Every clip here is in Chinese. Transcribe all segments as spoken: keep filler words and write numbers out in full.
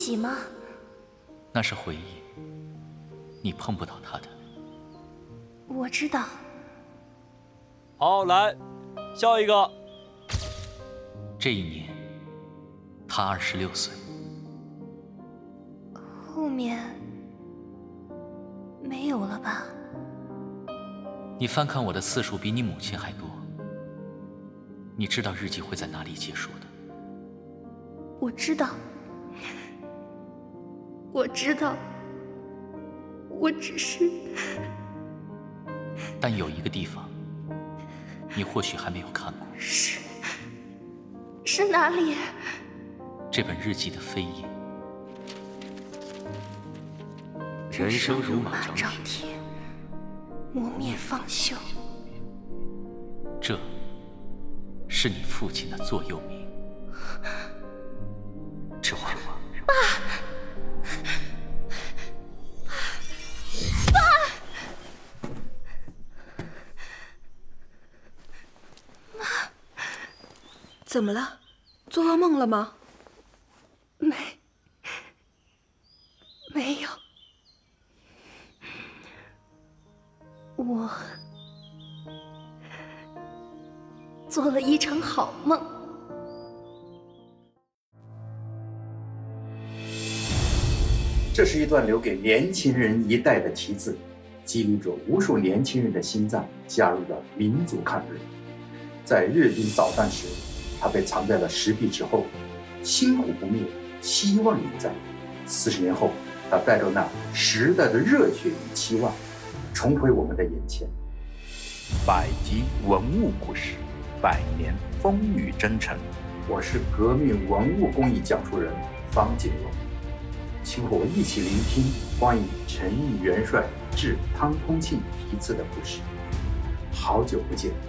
己吗？ 那是回忆，你碰不到他的。 我知道。 好，来，下一个。 这一年，他二十六岁。 后面没有了吧？ 你翻看我的次数比你母亲还多。你知道日记会在哪里结束的？ 我知道，我知道，我只是…… 但有一个地方，你或许还没有看过。 是是哪里？ 这本日记的扉页。 人生如马张铁，磨面方休。 这是你父亲的座右铭。这话， 爸，爸，妈， 怎么了？做噩梦了吗？ 没，没有。我做了一场好梦。 这是一段留给年轻人一代的题字，激励着无数年轻人的心脏，加入了民族抗日。在日军扫荡时，他被藏在了石壁之后，星火不灭，希望永在。四十年后，他带着那时代的热血与期望，重回我们的眼前。 百集文物故事，百年风雨征程。 我是革命文物工艺讲述人方锦荣，请和我一起聆听关于陈毅元帅致汤通庆题词的故事。好久不见。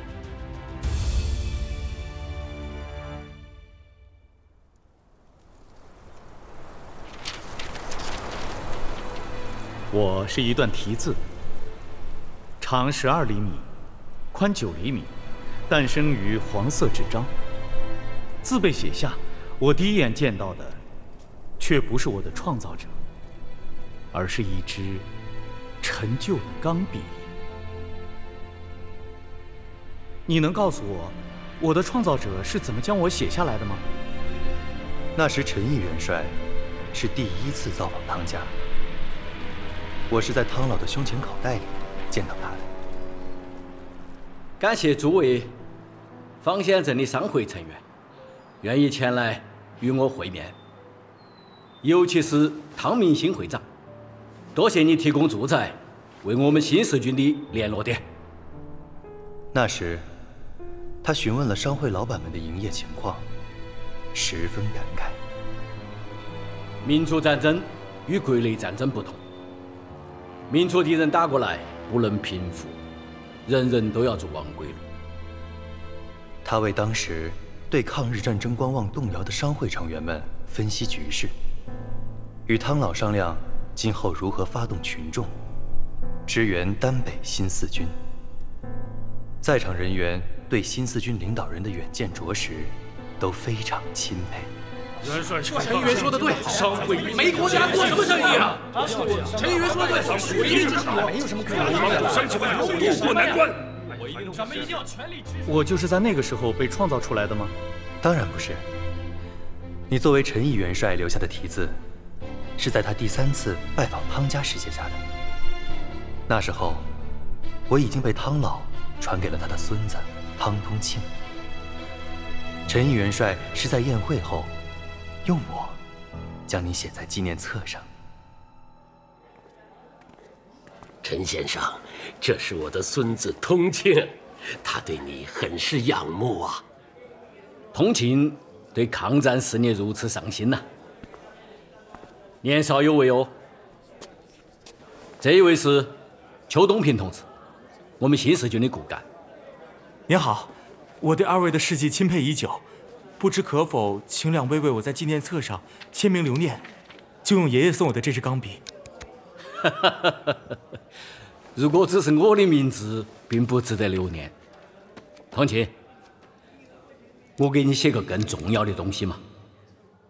我是一段题字，长十二厘米，宽九厘米，诞生于黄色纸张。字被写下，我第一眼见到的，却不是我的创造者，而是一支陈旧的钢笔。你能告诉我，我的创造者是怎么将我写下来的吗？ 那时陈毅元帅是第一次造访汤家。我是在汤老的胸前口袋里见到他的。 感谢诸位方县镇的商会成员愿意前来与我会面，尤其是汤明兴会长，多谢你提供住宅，为我们新四军的联络点。 那时，他询问了商会老板们的营业情况，十分感慨。 民族战争与国内战争不同。民族敌人打过来不能平复，人人都要走亡归路。 他为当时对抗日战争观望动摇的商会成员们分析局势，与汤老商量今后如何发动群众，支援丹北新四军。在场人员对新四军领导人的远见卓识都非常钦佩。 元帅，陈议员说的对，商会没国家做什么生意啊？陈议员说的对，水利之上没有什么可以帮助乡亲们渡过难关。咱们一定要全力支持。 我就是在那个时候被创造出来的吗？ 当然不是。你作为陈毅元帅留下的题字，是在他第三次拜访汤家时写下的。那时候，我已经被汤老传给了他的孙子汤通庆。陈毅元帅是在宴会后，用我将你写在纪念册上。 陈先生，这是我的孙子通庆，他对你很是仰慕啊。 通庆对抗战事业如此上心呐、啊，年少有为哦。这一位是邱东平同志，我们新四军的骨干。 您好，我对二位的事迹钦佩已久，不知可否请两位为我在纪念册上签名留念，就用爷爷送我的这支钢笔。 如果只是我的名字，并不值得留念。通庆，我给你写个更重要的东西嘛。